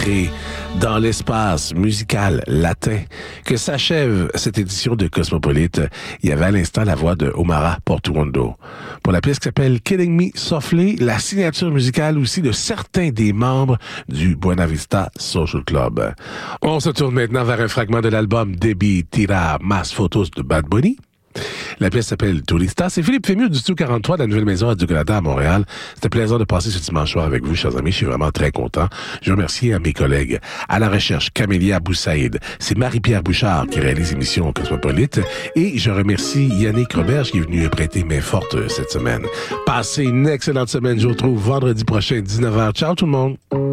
pénétrer dans l'espace musical latin que s'achève cette édition de Cosmopolite. Il y avait à l'instant la voix de Omara Portuondo. Pour la pièce qui s'appelle Killing Me Softly, la signature musicale aussi de certains des membres du Buena Vista Social Club. On se tourne maintenant vers un fragment de l'album Debbie Tira Mas Photos de Bad Bunny. La pièce s'appelle Turista. C'est Philippe Fémieux du Studio 43 de la Nouvelle Maison à Dugalata à Montréal. C'était plaisant de passer ce dimanche soir avec vous, chers amis. Je suis vraiment très content. Je remercie à mes collègues. À la recherche, Camélia Boussaïd. C'est Marie-Pierre Bouchard qui réalise l'émission Cosmopolite. Et je remercie Yannick Roberge qui est venu prêter main forte cette semaine. Passez une excellente semaine. Je vous retrouve vendredi prochain, 19h. Ciao tout le monde.